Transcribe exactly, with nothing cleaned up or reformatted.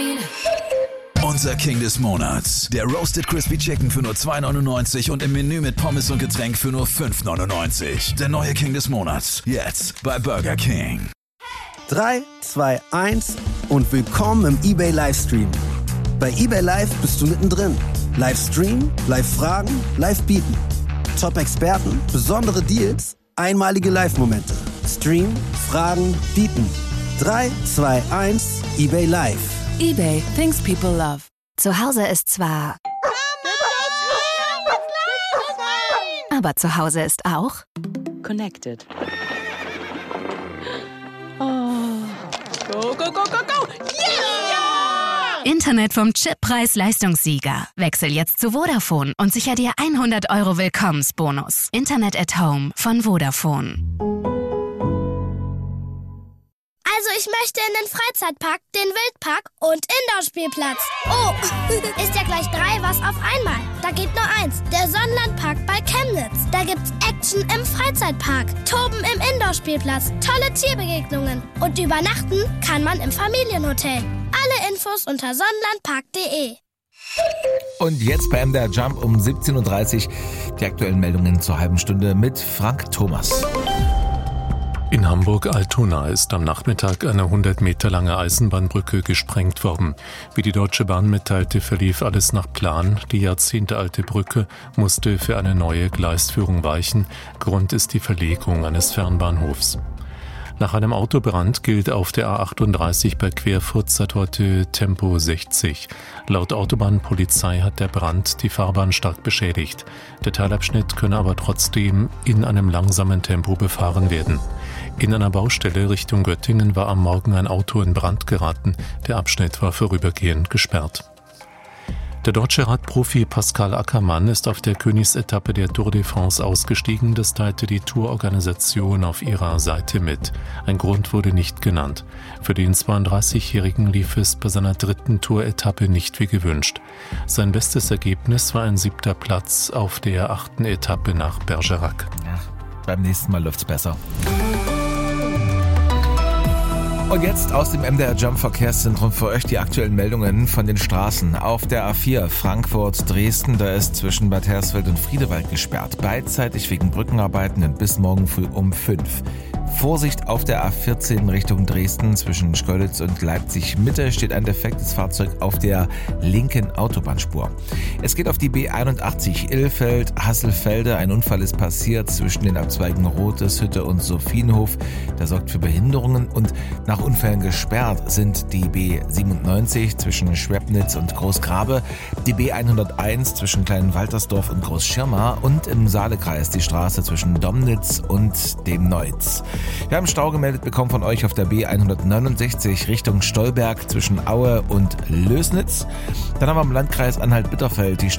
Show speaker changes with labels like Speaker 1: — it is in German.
Speaker 1: Unser King des Monats. Der Roasted Crispy Chicken für nur zwei neunundneunzig und im Menü mit Pommes und Getränk für nur fünf neunundneunzig. Der neue King des Monats. Jetzt bei Burger King.
Speaker 2: drei, zwei, eins und willkommen im eBay Livestream. Bei eBay Live bist du mittendrin. Livestream, Live-Fragen, Live-Bieten. Top-Experten, besondere Deals, einmalige Live-Momente. Stream, Fragen, Bieten. drei, zwei, eins, eBay Live.
Speaker 3: eBay, things people love.
Speaker 4: Zu Hause ist zwar... Aber zu Hause ist auch...
Speaker 3: Connected. Oh. Go, go, go, go, go! Yeah!
Speaker 4: Internet vom Chip-Preis-Leistungssieger. Wechsel jetzt zu Vodafone und sicher dir hundert Euro Willkommensbonus. Internet at Home von Vodafone.
Speaker 5: Also ich möchte in den Freizeitpark, den Wildpark und Indoor-Spielplatz. Oh, ist ja gleich drei was auf einmal. Da geht nur eins, der Sonnenlandpark bei Chemnitz. Da gibt's Action im Freizeitpark, Toben im Indoor-Spielplatz, tolle Tierbegegnungen und übernachten kann man im Familienhotel. Alle Infos unter sonnenlandpark punkt de.
Speaker 6: Und jetzt bei M D R Jump um siebzehn Uhr dreißig die aktuellen Meldungen zur halben Stunde mit Frank Thomas.
Speaker 7: In Hamburg-Altona ist am Nachmittag eine hundert Meter lange Eisenbahnbrücke gesprengt worden. Wie die Deutsche Bahn mitteilte, verlief alles nach Plan. Die jahrzehntealte Brücke musste für eine neue Gleisführung weichen. Grund ist die Verlegung eines Fernbahnhofs. Nach einem Autobrand gilt auf der A achtunddreißig bei Querfurt seit heute Tempo sechzig. Laut Autobahnpolizei hat der Brand die Fahrbahn stark beschädigt. Der Teilabschnitt könne aber trotzdem in einem langsamen Tempo befahren werden. In einer Baustelle Richtung Göttingen war am Morgen ein Auto in Brand geraten. Der Abschnitt war vorübergehend gesperrt. Der deutsche Radprofi Pascal Ackermann ist auf der Königsetappe der Tour de France ausgestiegen. Das teilte die Tourorganisation auf ihrer Seite mit. Ein Grund wurde nicht genannt. Für den zweiunddreißigjährigen lief es bei seiner dritten Tour-Etappe nicht wie gewünscht. Sein bestes Ergebnis war ein siebter Platz auf der achten Etappe nach Bergerac.
Speaker 6: Ja, beim nächsten Mal läuft's besser. Und jetzt aus dem M D R Jump Verkehrszentrum für euch die aktuellen Meldungen von den Straßen. Auf der A vier Frankfurt-Dresden, da ist zwischen Bad Hersfeld und Friedewald gesperrt. Beidseitig wegen Brückenarbeiten und bis morgen früh um fünf. Vorsicht auf der A vierzehn Richtung Dresden. Zwischen Schkeuditz und Leipzig-Mitte steht ein defektes Fahrzeug auf der linken Autobahnspur. Es geht auf die B einundachtzig Ilfeld-Hasselfelde. Ein Unfall ist passiert zwischen den Abzweigen Roteshütte und Sophienhof. Der sorgt für Behinderungen und nach Unfällen gesperrt sind die B siebenundneunzig zwischen Schwebnitz und Großgrabe, die B hunderteins zwischen Kleinwaltersdorf und Großschirma und im Saalekreis die Straße zwischen Domnitz und dem Neutz. Wir haben Stau gemeldet bekommen von euch auf der B hundertneunundsechzig Richtung Stolberg zwischen Aue und Lößnitz. Dann haben wir im Landkreis Anhalt-Bitterfeld die